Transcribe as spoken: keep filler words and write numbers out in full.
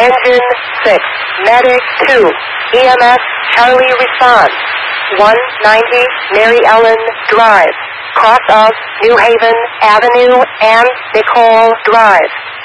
Engine six, Medic two, E M S Charlie response, one ninety Mary Ellen Drive, cross of New Haven Avenue and Nicole Drive.